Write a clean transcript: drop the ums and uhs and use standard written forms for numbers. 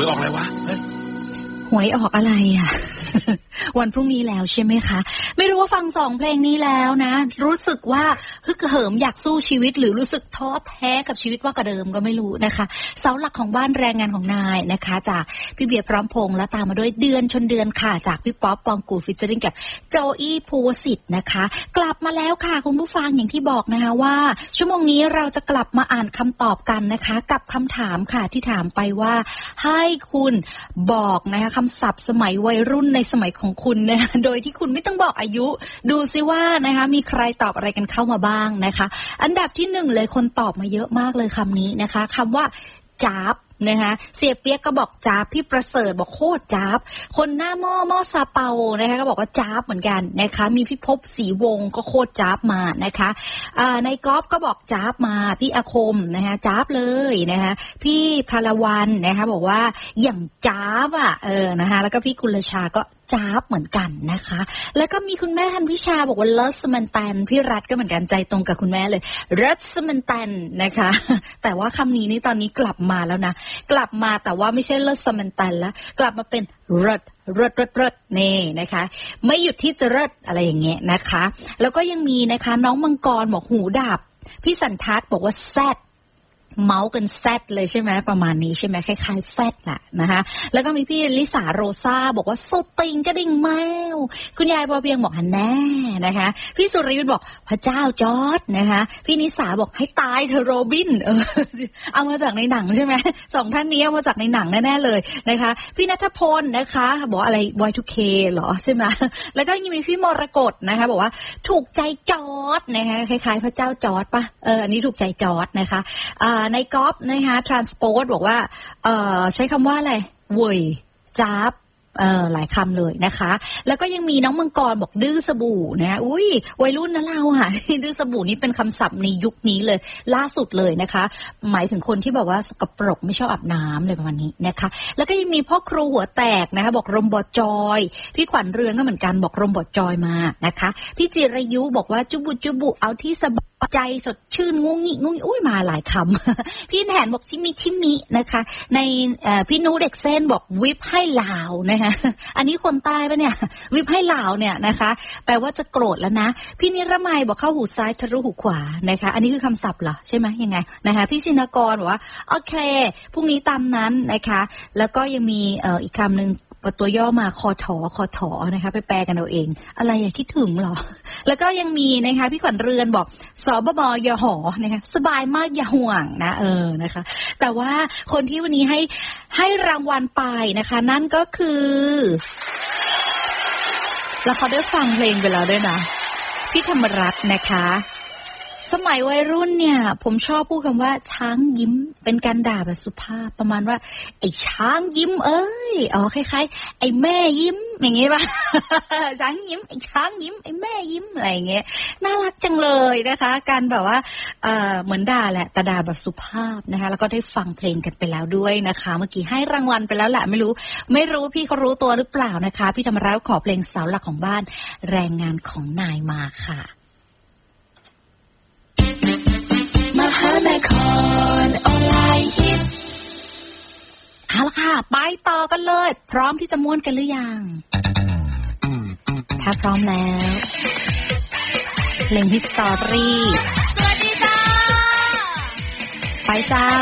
ออกอะไรวะหวยออกอะไรอ่ะ วันพรุ่งนี้แล้วใช่ไหมคะไม่รู้ว่าฟัง2เพลงนี้แล้วนะรู้สึกว่าฮึกเหิมอยากสู้ชีวิตหรือรู้สึกท้อแท้กับชีวิตว่ากระเดิมก็ไม่รู้นะคะเสาหลักของบ้านแรงงานของนายนะคะจากพี่เบียร์พร้อมพงษ์และตามมาด้วยเดือนชนเดือนค่ะจากพี่ป๊อปปองกูลฟิชเจอริ่งกับโจอี้ภูวสิทธิ์นะคะกลับมาแล้วค่ะคุณผู้ฟังอย่างที่บอกนะคะว่าชั่วโมงนี้เราจะกลับมาอ่านคำตอบกันนะคะกับคำถามค่ะที่ถามไปว่าให้คุณบอกนะคะคำศัพท์สมัยวัยรุ่นในสมัยของคุณนะคะโดยที่คุณไม่ต้องบอกอายุดูซิว่านะคะมีใครตอบอะไรกันเข้ามาบ้างนะคะอันดับที่1เลยคนตอบมาเยอะมากเลยคำนี้นะคะคำว่าจ๊าบนะคะเสียเปียกก็บอกจ๊าบพี่ประเสริฐบอกโคตรจ๊าบคนหน้าหม้อซาเปานะคะก็บอกว่าจ๊าบเหมือนกันนะคะมีพี่ภพศรีวงศ์ก็โคตรจ๊าบมานะคะในกอล์ฟก็บอกจ๊าบมาพี่อาคมนะคะจ๊าบเลยนะคะพี่พลวันนะคะบอกว่าอย่างจ๊าบนะคะแล้วก็พี่กุลชาก็จ๊าบเหมือนกันนะคะแล้วก็มีคุณแม่ทันพิชาบอกว่าลัสมันตันพี่รัฐก็เหมือนกันใจตรงกับคุณแม่เลยรัสมันตันนะคะแต่ว่าคำนี้นี่ตอนนี้กลับมาแล้วนะกลับมาแต่ว่าไม่ใช่ลัสมันตันแล้วกลับมาเป็นรัดนี่นะคะไม่หยุดที่จะรัดอะไรอย่างเงี้ยนะคะแล้วก็ยังมีนะคะน้องมังกรบอกหูดับพี่สันทัศน์บอกว่าแซดเมาส์กันแซดเลยใช่ไหมประมาณนี้ใช่ไหมคล้ายๆแฟดน่ะนะคะแล้วก็มีพี่ลิสาโรซาบอกว่าสุดติงกระดิ่งแมวคุณยายพอเพียงบอกฮันแน่นะคะพี่สุริยุทธ์บอกพระเจ้าจอร์จนะคะพี่นิสาบอกให้ตายเธอโรบินเอามาจากในหนังใช่ไหม2ท่านนี้เอามาจากในหนังแน่ๆเลยนะคะพี่ณัฐพลนะคะบอกอะไร Y2K เหรอใช่ไหมแล้วก็ยังมีพี่มรกตนะคะบอกว่าถูกใจจอร์จนะคะคล้ายๆพระเจ้าจอร์จป่ะอันนี้ถูกใจจอร์จนะคะในกอล์ฟนะคะ transport บอกว่าใช้คำว่าอะไรเว่ยจ๊าบหลายคำเลยนะคะแล้วก็ยังมีน้องมังกรบอกดื้อสบู่นะอุ้ยวัยรุ่นนะเราอ่ะ ดื้อสบู่นี่เป็นคำศัพท์ในยุคนี้เลยล่าสุดเลยนะคะหมายถึงคนที่บอกว่าสกปรกไม่ชอบอาบน้ำเลยประมาณนี้นะคะแล้วก็ยังมีพ่อครูหัวแตกนะคะบอกรมบอจอยพี่ขวัญเรือนก็เหมือนกันบอกรมบอจอยมานะคะพี่จิรายุบอกว่าจุบุเอาที่สบายใจสดชื่นงุ้งงิอุ้ยมาหลายคำ พี่แหนบอกชิมินะคะในพี่นูเด็กเส้นบอกวิปให้ลาวนะคะอันนี้คนใต้ปะเนี่ยวิปให้ลาวเนี่ยนะคะแปลว่าจะโกรธแล้วนะพี่นิรมัยบอกเข้าหูซ้ายทะลุหูขวานะคะอันนี้คือคำศัพท์เหรอใช่ไหมยังไงนะคะพี่ชินกรบอกว่าโอเคพรุ่งนี้ตามนั้นนะคะแล้วก็ยังมีอีกคำหนึ่งตัวย่อมาคอถอนะคะไปแปลกันเอาเองอะไรอย่าคิดถึงหรอแล้วก็ยังมีนะคะพี่ขวัญเรือนบอกสบมยหนะคะสบายมากอย่าห่วงนะนะคะแต่ว่าคนที่วันนี้ให้รางวัลไปนะคะนั่นก็คือแล้วเขาได้ฟังเพลงไปแล้วด้วยนะพี่ธรรมรัตน์นะคะสมัยวัยรุ่นเนี่ยผมชอบพูดคำว่าช้างยิ้มเป็นการด่าแบบสุภาพประมาณว่าไอ้ช้างยิ้มคล้ายๆไอ้แม่ยิ้มอย่างงี้ป่ะ ช้างยิ้มไอ้ช้างยิ้มไอ้แม่ยิ้มอะไรอย่างเงี้ยน่ารักจังเลยนะคะการแบบว่าเหมือนด่าแหละแต่ด่าแบบสุภาพนะคะแล้วก็ได้ฟังเพลงกันไปแล้วด้วยนะคะเมื่อกี้ให้รางวัลไปแล้วแหละไม่รู้พี่เขารู้ตัวหรือเปล่านะคะพี่ธรรมรัตน์ขอเพลงเสาหลักของบ้านแรงงานของนายมาค่ะมหานครออนไลน์ฮิตเอาละค่ะไปต่อกันเลยพร้อมที่จะม่วนกันหรือยังถ้าพร้อมแล้วเพลงฮิสตอรี่สวัสดีจ้าไปจ้า